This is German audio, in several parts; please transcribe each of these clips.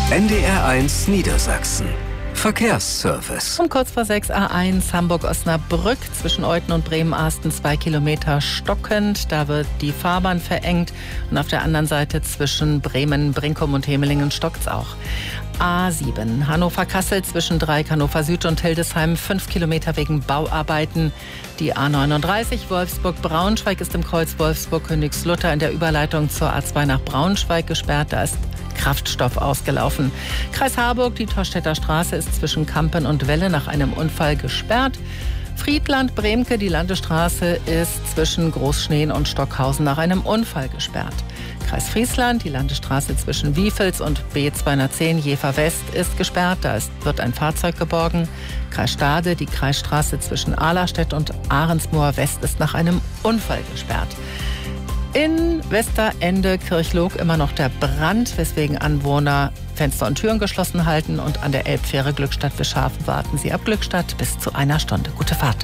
NDR1 Niedersachsen. Verkehrsservice. Um kurz vor 6 A1 Hamburg-Osnabrück zwischen Euthen und Bremen-Asten 2 Kilometer stockend. Da wird die Fahrbahn verengt. Und auf der anderen Seite zwischen Bremen, Brinkum und Hemelingen stockt's auch. A7 Hannover-Kassel zwischen Dreieck Hannover Süd und Hildesheim 5 Kilometer wegen Bauarbeiten. Die A39 Wolfsburg-Braunschweig ist im Kreuz Wolfsburg-Königslutter in der Überleitung zur A2 nach Braunschweig gesperrt. Da ist Kraftstoff ausgelaufen. Kreis Harburg, die Torstädter Straße ist zwischen Kampen und Welle nach einem Unfall gesperrt. Friedland-Bremke, die Landesstraße ist zwischen Großschneen und Stockhausen nach einem Unfall gesperrt. Kreis Friesland, die Landesstraße zwischen Wiefels und B210 Jever West ist gesperrt. Da wird ein Fahrzeug geborgen. Kreis Stade, die Kreisstraße zwischen Ahlerstedt und Ahrensmoor West ist nach einem Unfall gesperrt. In Westerende Kirchloog immer noch der Brand, weswegen Anwohner Fenster und Türen geschlossen halten. Und an der Elbfähre Glückstadt-Wischafen warten sie ab Glückstadt bis zu 1 Stunde. Gute Fahrt.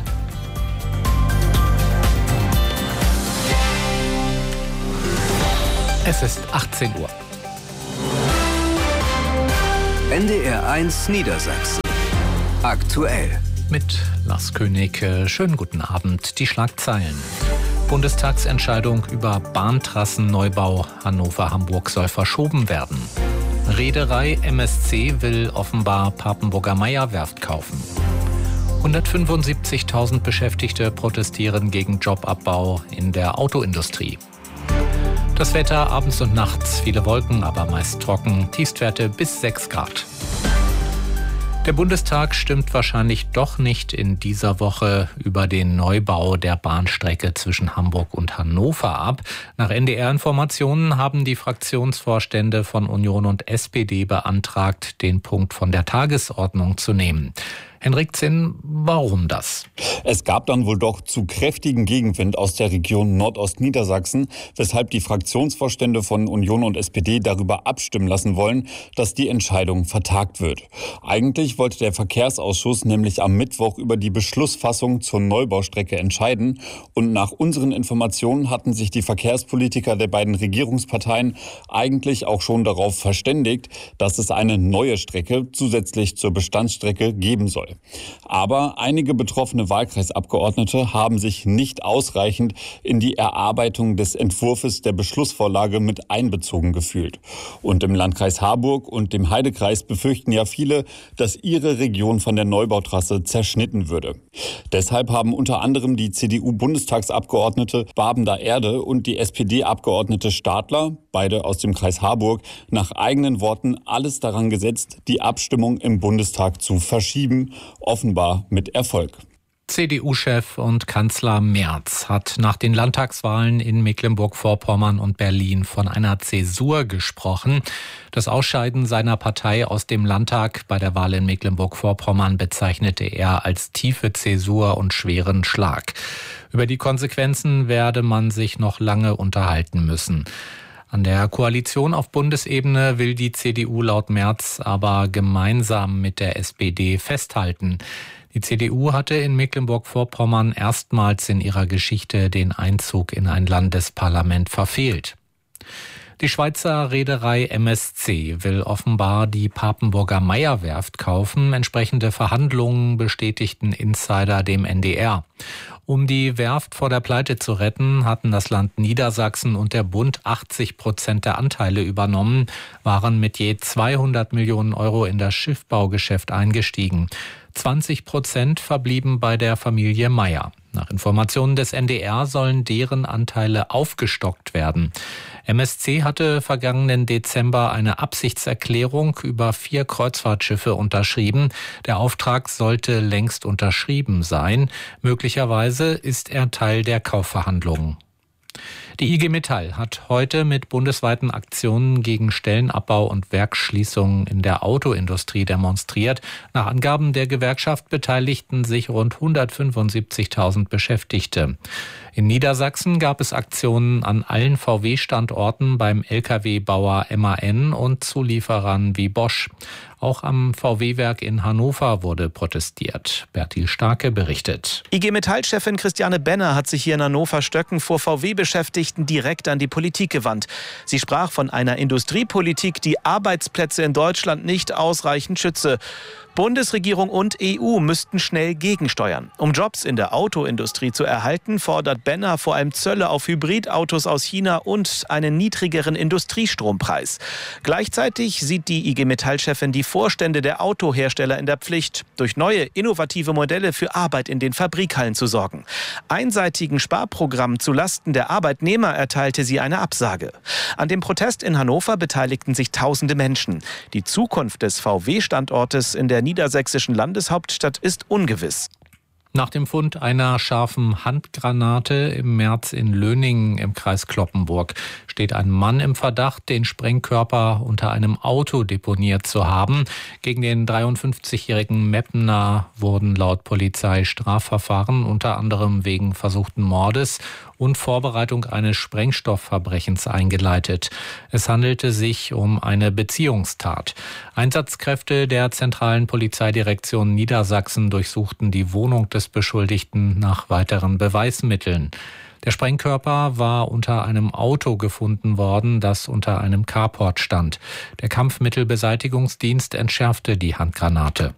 Es ist 18 Uhr. NDR1 Niedersachsen. Aktuell. Mit Lars König. Schönen guten Abend. Die Schlagzeilen. Bundestagsentscheidung über Bahntrassenneubau Hannover-Hamburg soll verschoben werden. Reederei MSC will offenbar Papenburger Meyer-Werft kaufen. 175.000 Beschäftigte protestieren gegen Jobabbau in der Autoindustrie. Das Wetter abends und nachts, viele Wolken, aber meist trocken, Tiefstwerte bis 6 Grad. Der Bundestag stimmt wahrscheinlich doch nicht in dieser Woche über den Neubau der Bahnstrecke zwischen Hamburg und Hannover ab. Nach NDR-Informationen haben die Fraktionsvorstände von Union und SPD beantragt, den Punkt von der Tagesordnung zu nehmen. Henrik Zinn, warum das? Es gab dann wohl doch zu kräftigen Gegenwind aus der Region Nordostniedersachsen, weshalb die Fraktionsvorstände von Union und SPD darüber abstimmen lassen wollen, dass die Entscheidung vertagt wird. Eigentlich wollte der Verkehrsausschuss nämlich am Mittwoch über die Beschlussfassung zur Neubaustrecke entscheiden. Und nach unseren Informationen hatten sich die Verkehrspolitiker der beiden Regierungsparteien eigentlich auch schon darauf verständigt, dass es eine neue Strecke zusätzlich zur Bestandsstrecke geben soll. Aber einige betroffene Wahlkreisabgeordnete haben sich nicht ausreichend in die Erarbeitung des Entwurfs der Beschlussvorlage mit einbezogen gefühlt. Und im Landkreis Harburg und dem Heidekreis befürchten ja viele, dass ihre Region von der Neubautrasse zerschnitten würde. Deshalb haben unter anderem die CDU-Bundestagsabgeordnete Babender Erde und die SPD-Abgeordnete Stadler, beide aus dem Kreis Harburg, nach eigenen Worten alles daran gesetzt, die Abstimmung im Bundestag zu verschieben, offenbar mit Erfolg. CDU-Chef und Kanzler Merz hat nach den Landtagswahlen in Mecklenburg-Vorpommern und Berlin von einer Zäsur gesprochen. Das Ausscheiden seiner Partei aus dem Landtag bei der Wahl in Mecklenburg-Vorpommern bezeichnete er als tiefe Zäsur und schweren Schlag. Über die Konsequenzen werde man sich noch lange unterhalten müssen. An der Koalition auf Bundesebene will die CDU laut Merz aber gemeinsam mit der SPD festhalten. Die CDU hatte in Mecklenburg-Vorpommern erstmals in ihrer Geschichte den Einzug in ein Landesparlament verfehlt. Die Schweizer Reederei MSC will offenbar die Papenburger Meyer-Werft kaufen. Entsprechende Verhandlungen bestätigten Insider dem NDR. Um die Werft vor der Pleite zu retten, hatten das Land Niedersachsen und der Bund 80% der Anteile übernommen, waren mit je 200 Millionen Euro in das Schiffbaugeschäft eingestiegen. 20% verblieben bei der Familie Meyer. Nach Informationen des NDR sollen deren Anteile aufgestockt werden. MSC hatte vergangenen Dezember eine Absichtserklärung über 4 Kreuzfahrtschiffe unterschrieben. Der Auftrag sollte längst unterschrieben sein. Möglicherweise ist er Teil der Kaufverhandlungen. Die IG Metall hat heute mit bundesweiten Aktionen gegen Stellenabbau und Werksschließungen in der Autoindustrie demonstriert. Nach Angaben der Gewerkschaft beteiligten sich rund 175.000 Beschäftigte. In Niedersachsen gab es Aktionen an allen VW-Standorten beim Lkw-Bauer MAN und Zulieferern wie Bosch. Auch am VW-Werk in Hannover wurde protestiert. Bertil Starke berichtet. IG Metall-Chefin Christiane Benner hat sich hier in Hannover-Stöcken vor VW-Beschäftigten direkt an die Politik gewandt. Sie sprach von einer Industriepolitik, die Arbeitsplätze in Deutschland nicht ausreichend schütze. Bundesregierung und EU müssten schnell gegensteuern. Um Jobs in der Autoindustrie zu erhalten, fordert Benner vor allem Zölle auf Hybridautos aus China und einen niedrigeren Industriestrompreis. Gleichzeitig sieht die IG Metall-Chefin die Vorstände der Autohersteller in der Pflicht, durch neue, innovative Modelle für Arbeit in den Fabrikhallen zu sorgen. Einseitigen Sparprogrammen zulasten der Arbeitnehmer erteilte sie eine Absage. An dem Protest in Hannover beteiligten sich tausende Menschen. Die Zukunft des VW-Standortes in der niedersächsischen Landeshauptstadt ist ungewiss. Nach dem Fund einer scharfen Handgranate im März in Löningen im Kreis Cloppenburg steht ein Mann im Verdacht, den Sprengkörper unter einem Auto deponiert zu haben. Gegen den 53-jährigen Meppner wurden laut Polizei Strafverfahren unter anderem wegen versuchten Mordes und Vorbereitung eines Sprengstoffverbrechens eingeleitet. Es handelte sich um eine Beziehungstat. Einsatzkräfte der zentralen Polizeidirektion Niedersachsen durchsuchten die Wohnung des Beschuldigten nach weiteren Beweismitteln. Der Sprengkörper war unter einem Auto gefunden worden, das unter einem Carport stand. Der Kampfmittelbeseitigungsdienst entschärfte die Handgranate.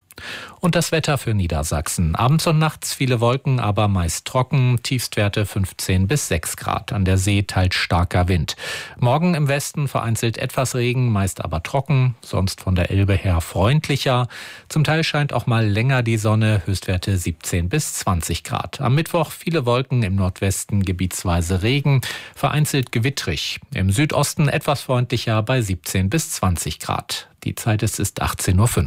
Und das Wetter für Niedersachsen. Abends und nachts viele Wolken, aber meist trocken. Tiefstwerte 15 bis 6 Grad. An der See teils starker Wind. Morgen im Westen vereinzelt etwas Regen, meist aber trocken. Sonst von der Elbe her freundlicher. Zum Teil scheint auch mal länger die Sonne. Höchstwerte 17 bis 20 Grad. Am Mittwoch viele Wolken, im Nordwesten gebietsweise Regen. Vereinzelt gewittrig. Im Südosten etwas freundlicher bei 17 bis 20 Grad. Die Zeit ist 18:05 Uhr.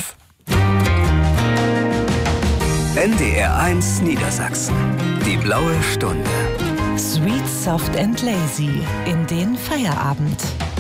NDR1 Niedersachsen. Die blaue Stunde. Sweet, soft and lazy in den Feierabend.